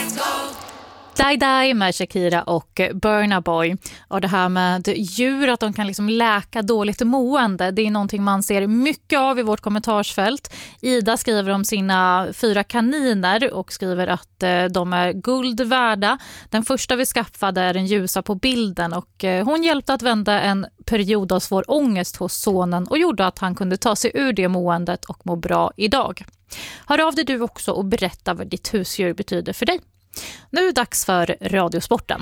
Die Die med Shakira och Burna Boy. Och det här med djur, att de kan liksom läka dåligt mående, det är någonting man ser mycket av i vårt kommentarsfält. Ida skriver om sina 4 kaniner och skriver att de är guld värda. Den första vi skaffade är den ljusa på bilden och hon hjälpte att vända en period av svår ångest hos sonen och gjorde att han kunde ta sig ur det måendet och må bra idag. Hör av dig du också och berätta vad ditt husdjur betyder för dig. Nu är det dags för Radiosporten.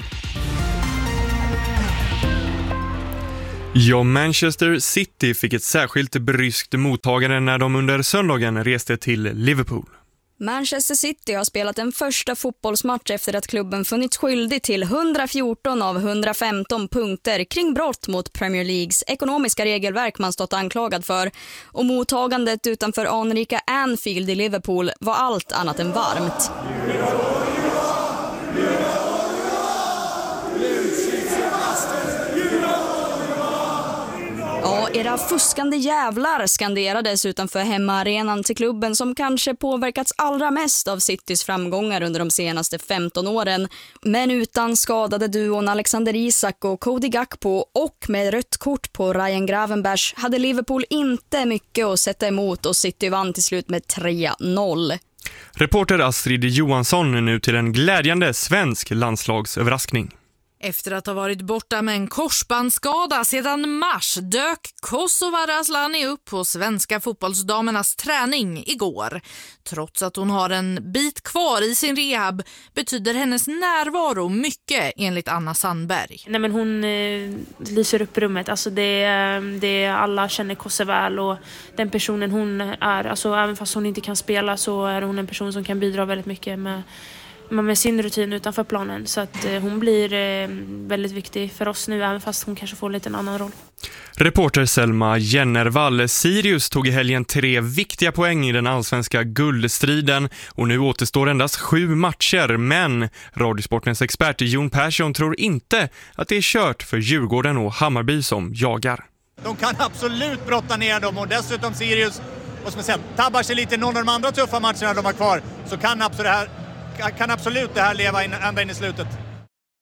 Ja, Manchester City fick ett särskilt bryskt mottagande när de under söndagen reste till Liverpool. Manchester City har spelat en första fotbollsmatch efter att klubben funnits skyldig till 114 av 115 punkter kring brott mot Premier Leagues ekonomiska regelverk man stått anklagad för. Och mottagandet utanför anrika Anfield i Liverpool var allt annat än varmt. Ja, era fuskande jävlar skanderades utanför hemmaarenan till klubben som kanske påverkats allra mest av Citys framgångar under de senaste 15 åren. Men utan skadade duon Alexander Isak och Cody Gakpo och med rött kort på Ryan Gravenberch hade Liverpool inte mycket att sätta emot och City vann till slut med 3-0. Reporter Astrid Johansson är nu till en glädjande svensk landslagsöverraskning. Efter att ha varit borta med en korsbandsskada sedan mars dök Kosova Raslani upp på svenska fotbollsdamernas träning igår. Trots att hon har en bit kvar i sin rehab betyder hennes närvaro mycket enligt Anna Sandberg. Nej, men hon lyser upp rummet. Alltså det alla känner Kosova väl och den personen hon är, alltså även fast hon inte kan spela så är hon en person som kan bidra väldigt mycket med sin rutin utanför planen. Så att hon blir väldigt viktig för oss nu, även fast hon kanske får lite en annan roll. Reporter Selma Jennervall. Sirius tog i helgen 3 viktiga poäng i den allsvenska guldstriden och nu återstår endast 7 matcher, men Radiosportens expert Jon Persson tror inte att det är kört för Djurgården och Hammarby som jagar. De kan absolut brotta ner dem och dessutom Sirius, och som jag säger, tabbar sig lite i någon av de andra tuffa matcherna de har kvar, så kan absolut det här leva ända in i slutet.